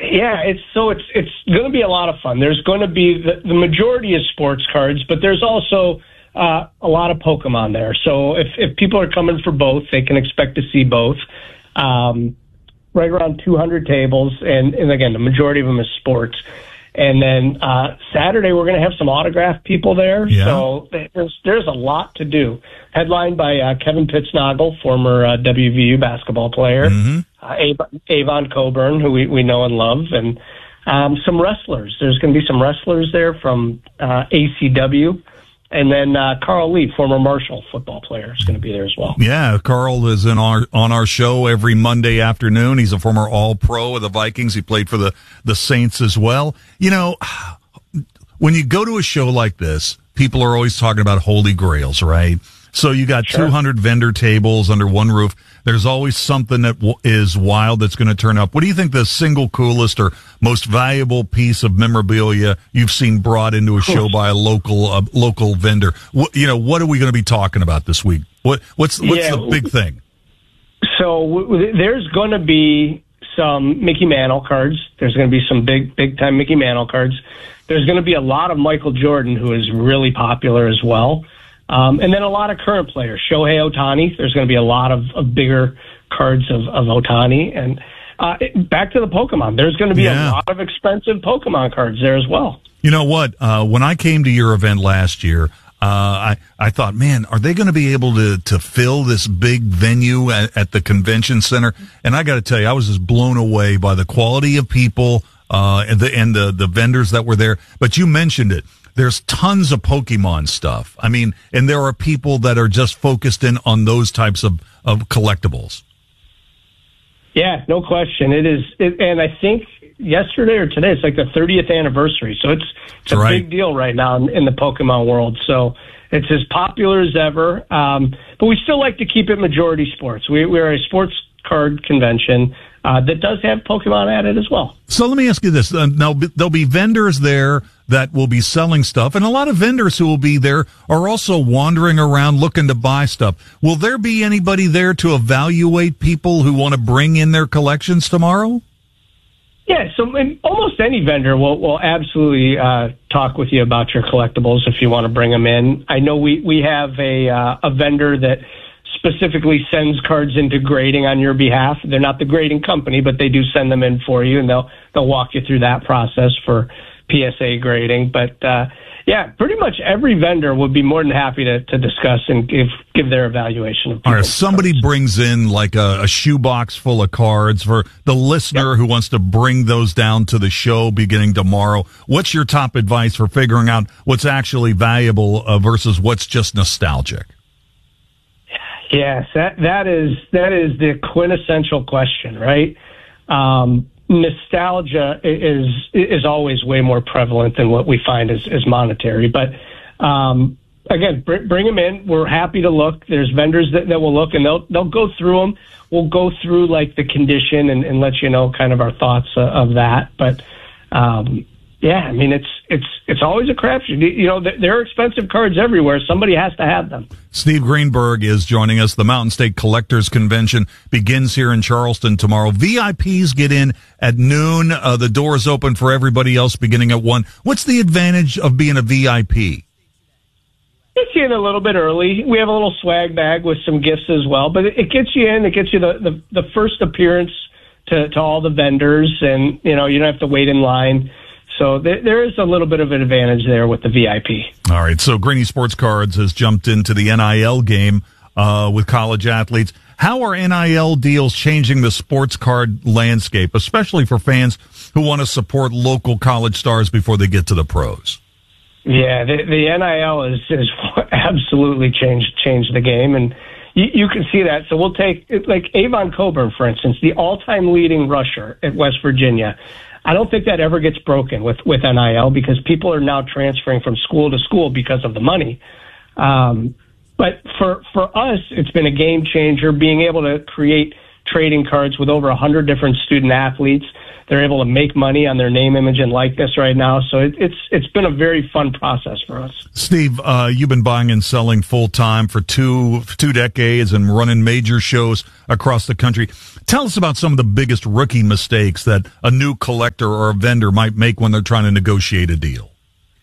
Yeah, it's going to be a lot of fun. There's going to be the majority is sports cards, but there's also a lot of Pokemon there. So if people are coming for both, they can expect to see both. Right around 200 tables, and again, the majority of them is sports. And then Saturday, we're going to have some autograph people there. Yeah. So there's a lot to do. Headlined by Kevin Pittsnoggle, former WVU basketball player, Avon Coburn, who we know and love, and some wrestlers. There's going to be some wrestlers there from ACW. And then Carl Lee, former Marshall football player, is going to be there as well. Yeah, Carl is on our show every Monday afternoon. He's a former All-Pro of the Vikings. He played for the Saints as well. You know, when you go to a show like this, people are always talking about holy grails, right? So you got 200 vendor tables under one roof. There's always something that is wild that's going to turn up. What do you think the single coolest or most valuable piece of memorabilia you've seen brought into a show by a local vendor? What are we going to be talking about this week? What's the big thing? So there's going to be some Mickey Mantle cards. There's going to be some big time Mickey Mantle cards. There's going to be a lot of Michael Jordan, who is really popular as well. And then a lot of current players. Shohei Ohtani, there's going to be a lot of bigger cards of Ohtani. And back to the Pokemon, there's going to be a lot of expensive Pokemon cards there as well. You know what? When I came to your event last year, I thought, man, are they going to be able to fill this big venue at the convention center? And I got to tell you, I was just blown away by the quality of people and the vendors that were there. But you mentioned it. There's tons of Pokemon stuff. I mean, and there are people that are just focused in on those types of collectibles. Yeah, no question. It is. And I think yesterday or today, it's like the 30th anniversary. So it's a big deal right now in the Pokemon world. So it's as popular as ever. But we still like to keep it majority sports. We're a sports card convention that does have Pokemon at it as well. So let me ask you this. Now, there'll be vendors there that will be selling stuff, and a lot of vendors who will be there are also wandering around looking to buy stuff. Will there be anybody there to evaluate people who want to bring in their collections tomorrow? Yeah, so almost any vendor will absolutely talk with you about your collectibles if you want to bring them in. I know we have a vendor that specifically sends cards into grading on your behalf. They're not the grading company, but they do send them in for you, and they'll walk you through that process for PSA grading. But yeah, pretty much every vendor would be more than happy to discuss and give their evaluation of. All right, somebody cards. Brings in like a shoebox full of cards for the listener who wants to bring those down to the show beginning tomorrow. What's your top advice for figuring out what's actually valuable versus what's just nostalgic? Yes, that is the quintessential question, right? Nostalgia is always way more prevalent than what we find as monetary. But again, bring them in. We're happy to look. There's vendors that will look, and they'll go through them. We'll go through like the condition and let you know kind of our thoughts of that. But yeah, I mean it's always a crapshoot. You know, there are expensive cards everywhere. Somebody has to have them. Steve Greenberg is joining us. The Mountain State Collectors Convention begins here in Charleston tomorrow. VIPs get in at noon. The doors open for everybody else beginning at 1. What's the advantage of being a VIP? Gets you in a little bit early. We have a little swag bag with some gifts as well, but it gets you in. It gets you the first appearance to all the vendors, and you know you don't have to wait in line. So there is a little bit of an advantage there with the VIP. All right. So Greeny Sports Cards has jumped into the NIL game with college athletes. How are NIL deals changing the sports card landscape, especially for fans who want to support local college stars before they get to the pros? Yeah, the NIL is absolutely changed the game, and you can see that. So we'll take like Avon Coburn, for instance, the all-time leading rusher at West Virginia. I don't think that ever gets broken with NIL because people are now transferring from school to school because of the money. But for us, it's been a game changer being able to create trading cards with over 100 different student athletes They're able to make money on their name, image, and likeness right now. So it's been a very fun process for us. Steve, you've been buying and selling full time for two decades and running major shows across the country. Tell us about some of the biggest rookie mistakes that a new collector or a vendor might make when they're trying to negotiate a deal.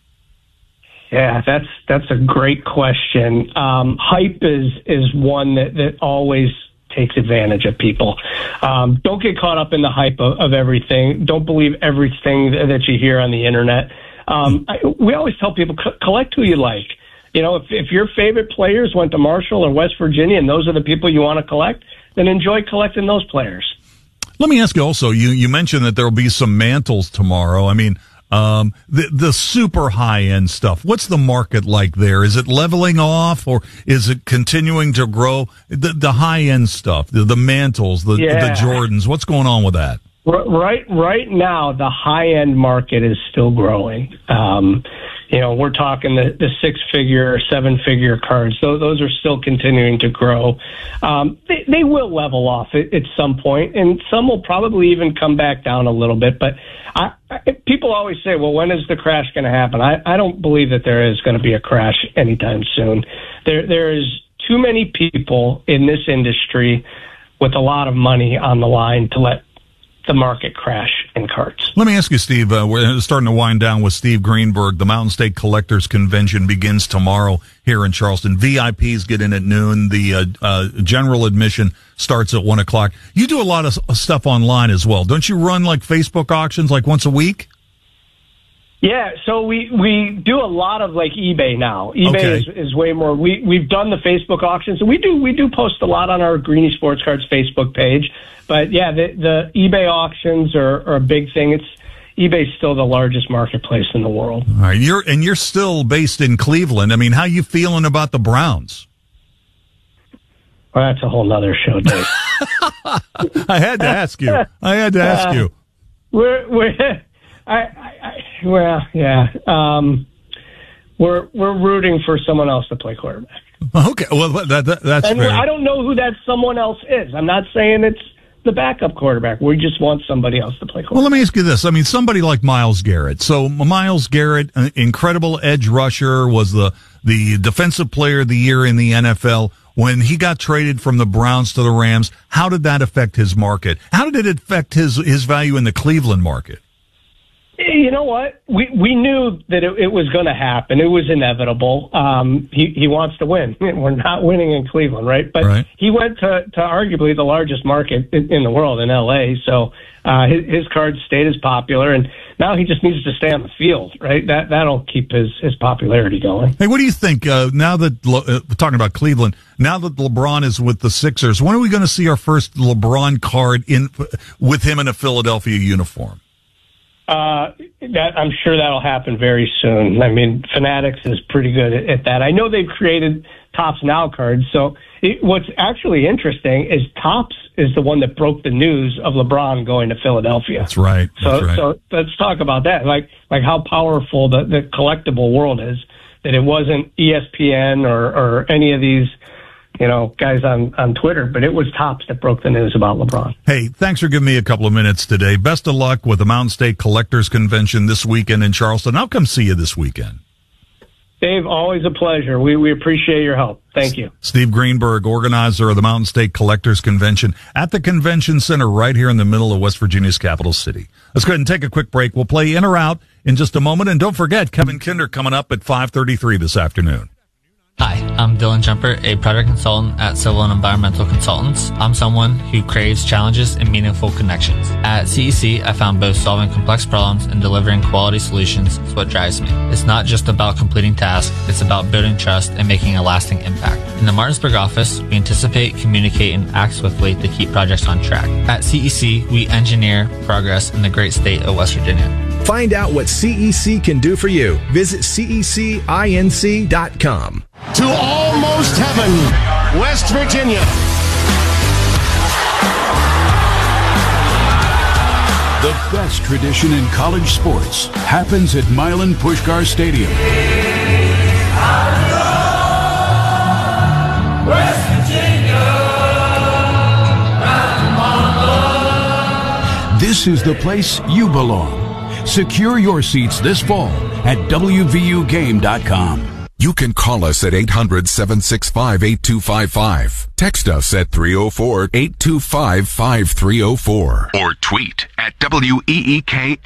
Yeah, that's a great question. Hype is one that always takes advantage of people. Don't get caught up in the hype of everything. Don't believe everything that you hear on the internet. We always tell people, collect who you like. You know, if your favorite players went to Marshall or West Virginia and those are the people you want to collect, then enjoy collecting those players. Let me ask you also, you mentioned that there will be some mantles tomorrow. I mean, the super high end stuff. What's the market like there? Is it leveling off or is it continuing to grow? The high end stuff, the mantles, the Jordans. What's going on with that? Right now, the high end market is still growing. We're talking the 6-figure, 7-figure cards. So those are still continuing to grow. They will level off at some point, and some will probably even come back down a little bit. But people always say, well, when is the crash going to happen? I don't believe that there is going to be a crash anytime soon. There is too many people in this industry with a lot of money on the line to let the market crash in cards. Let me ask you, Steve, we're starting to wind down with Steve Greenberg. The Mountain State Collectors Convention begins tomorrow here in Charleston. VIPs get in at noon. The general admission starts at 1 o'clock. You do a lot of stuff online as well. Don't you run like Facebook auctions like once a week? Yeah, so we do a lot of like eBay now. eBay is way more. We've done the Facebook auctions, and we do post a lot on our Greeny Sports Cards Facebook page. But yeah, the eBay auctions are a big thing. eBay's still the largest marketplace in the world. All right, you're still based in Cleveland. I mean, how you feeling about the Browns? Well, that's a whole nother show, Dave. I had to ask you. We're rooting for someone else to play quarterback. Okay, well that's and fair. I don't know who that someone else is. I'm not saying it's the backup quarterback. We just want somebody else to play quarterback. Well, let me ask you this. I mean, somebody like Myles Garrett. So Myles Garrett, an incredible edge rusher, was the defensive player of the year in the NFL. When he got traded from the Browns to the Rams, how did that affect his market? How did it affect his value in the Cleveland market? You know what? We knew that it was going to happen. It was inevitable. He wants to win. We're not winning in Cleveland, right? But he went to arguably the largest market in the world, in L.A., so his card stayed as popular, and now he just needs to stay on the field, right? That'll keep his popularity going. Hey, what do you think, now that, talking about Cleveland, now that LeBron is with the Sixers, when are we going to see our first LeBron card with him in a Philadelphia uniform? I'm sure that'll happen very soon. I mean, Fanatics is pretty good at that. I know they've created Topps Now cards. So what's actually interesting is Topps is the one that broke the news of LeBron going to Philadelphia. That's right. So let's talk about that. Like how powerful the collectible world is, that it wasn't ESPN or any of these guys on Twitter, but it was Topps that broke the news about LeBron. Hey, thanks for giving me a couple of minutes today. Best of luck with the Mountain State Collectors Convention this weekend in Charleston. I'll come see you this weekend. Dave, always a pleasure. We appreciate your help. Thank you. Steve Greenberg, organizer of the Mountain State Collectors Convention at the Convention Center right here in the middle of West Virginia's capital city. Let's go ahead and take a quick break. We'll play In or Out in just a moment. And don't forget, Kevin Kinder coming up at 5:33 this afternoon. Hi, I'm Dylan Jumper, a project consultant at Civil and Environmental Consultants. I'm someone who craves challenges and meaningful connections. At CEC, I found both solving complex problems and delivering quality solutions is what drives me. It's not just about completing tasks, it's about building trust and making a lasting impact. In the Martinsburg office, we anticipate, communicate, and act swiftly to keep projects on track. At CEC, we engineer progress in the great state of West Virginia. Find out what CEC can do for you. Visit cecinc.com. To almost heaven, West Virginia. The best tradition in college sports happens at Milan Puskar Stadium. this is the place you belong. Secure your seats this fall at WVUGame.com. You can call us at 800-765-8255. Text us at 304-825-5304. Or tweet at WEEK